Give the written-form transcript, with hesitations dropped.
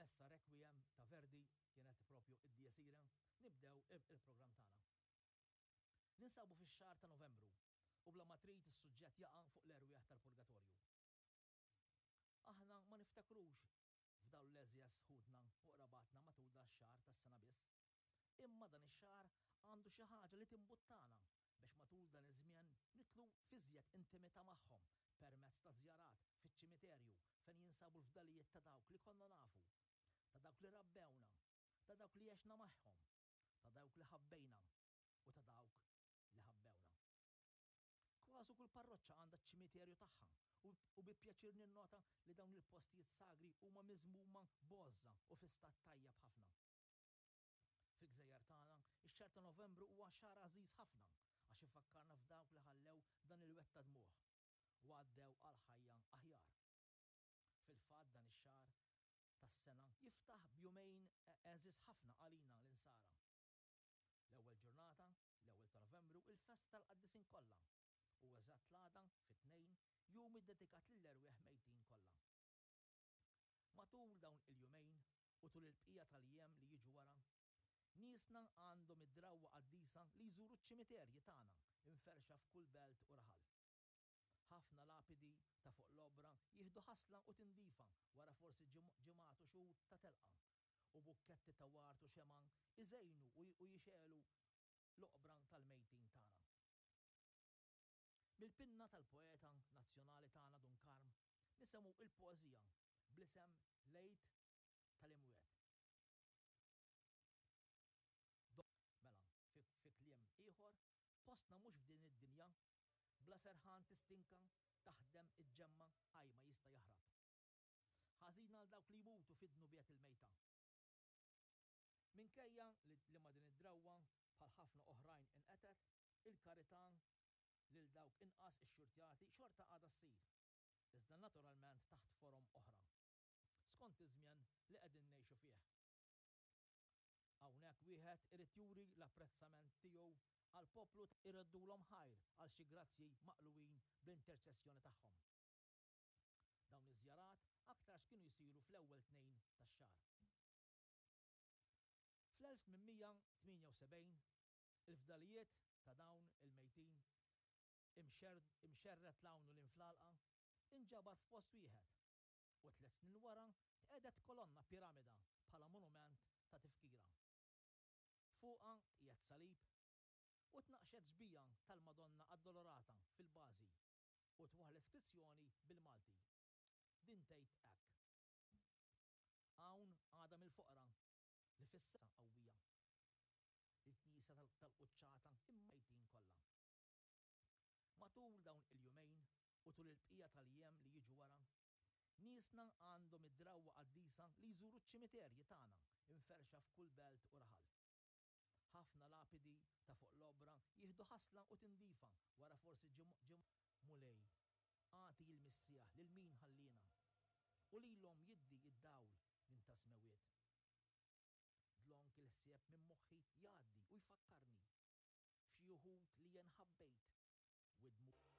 messa requiem ta' Verdi kienet propju id-dies ira, nibdew il-programm tagħna. Ninsabu fix-xahar ta' Novembru u bla ma trid is-suġġett jaqa' fuq l-erwieħ tal-Purgatorju. Aħna ma niftakrux f'dawn l-eżjas ħudna fuq rabatna matul dan ix-xahar tas-sena biss. Imma dan ix-xahar għandu xi ħaġa li timbuttana biex matul dan iż-żmien nitlu fiżjed intimità magħhom permezz ta' żjarat fiċ-ċimiterju fejn jinsabu l-fdalijiet ta' dawk li konna nafu, ta' dawk li rabbewna, ta' dawk li għexna magħhom, ta' dawk li ħabbejna u ta' dawk li ħabbewna. Kważu kull parroċċa għandha ċ-ċimiterju tagħha u bi pjaċir ninnota li dawn il-postijiet sagri huma miżmuma bożza u fi stat tajjeb ħafna. Fil-Gżejjer tagħna, ix-xahar ta' Novembru huwa xahar għażiż ħafna għax ifakkarna f'dawk li ħallew dan il-wett ta' dmuħ u għaddew għal ħajja aħjar. Fil-fatt dan ix-xahar tas-sena jiftaħ b'jumejn eżis ħafna għalina l-insara. L-ewwel ġurnata, l-ewwel ta' Novembru, il-festa tal-qaddisin kollha u eżatt l-għada fit-tnejn jum iddedikat lill-erwieħ mejtin kollha. Matul dawn il-jumejn u tul il-bqija tal-jiem li jiġu wara, niesna għandhom id-drawwa qaddisa li jżuru ċ-ċimiterji tagħna inferxa f'kull belt u raħal. Ħafna lapidi ta' fuq l-obra jieħdu ħasla u tindifa wara forsi ġimgħat u xhur ta' telqa u bukketti ta' wart u xeman iżejnu u jixelu l-oqbra tal-mejtin tagħna. Mill-pinna tal-poeta nazzjonali tagħna Dunkarm nisemgħu il-poeżija bl-isem Lejt tal-Imwiet. Mela, fi kliem ieħor, postna mhux f'din id-dinja, bla serħan tistinka, taħdem iġġemma ma jista' jaħrab. Ħażina għal dawk li jmutu fid-dnubiet il-mejta. Minkejja li ma din id-drawwa bħal ħafna oħrajn inqetet, il-karità lil dawk inqas ix-xurtjati xorta għadha ssir, iżda naturalment taħt forom oħra. Skont iż-żmien li qegħdin ngħixu fih. Hawnhekk wieħed irid juri l-apprezzament tiegħu għal poplu irreddulhom ħajr għal xi grazzi maqluwin bl-interċessjoni tagħhom. Dawn iż-żjarat aktar x'kienu jsiru fl-ewwel tnejn tax-xahar. Fl-1878 il-fdalijiet ta' dawn il-mejtin imxerret lawnu l-inflalqa inġabar f'post wieħed u 3 snin wara tqedet kolonna piramida bħala monument ta' tifkira. Fuqha qiegħed salib u tnaqxet ġbija tal-Madonna Addolorata fil-bażi u twaħ l-iskrizzjoni bil-Malti. Din tgħid hekk. Hawn għadha mill-foqra li fissa qawwija. Il-Knisja tal-Quċċata immejtin kollha. Matul dawn il-jumejn u tul il-bqija tal-jiem li jiġu wara, niesna għandhom id-drawwa qaddisa li jżuru ċ-ċimiterji tagħna inferxa f'kull belt u raħal. Ħafna lapidi ta' fuq l-obra jieħdu ħasla u tindifa wara forsi mulej għati il-mistrieħ lil min ħallina u lilhom jiddi id-dawl l-intasmewiet. Dlonk il-ħsieb minn moħħi jgħaddi u jfakkarni f'xi wħud li jenħabbejt widmu.